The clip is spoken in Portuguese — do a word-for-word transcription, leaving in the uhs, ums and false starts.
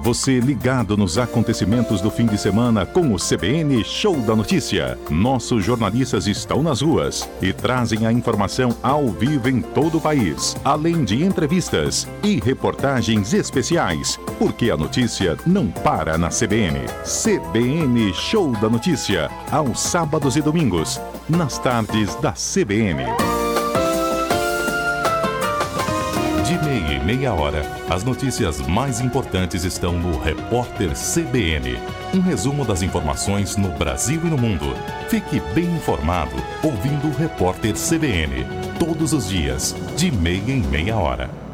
Você ligado nos acontecimentos do fim de semana com o C B N Show da Notícia. Nossos jornalistas estão nas ruas e trazem a informação ao vivo em todo o país, além de entrevistas e reportagens especiais, porque a notícia não para na C B N. C B N Show da Notícia, aos sábados e domingos, nas tardes da C B N. De meia e meia hora, as notícias mais importantes estão no Repórter C B N. Um resumo das informações no Brasil e no mundo. Fique bem informado ouvindo o Repórter C B N. Todos os dias, de meia em meia hora.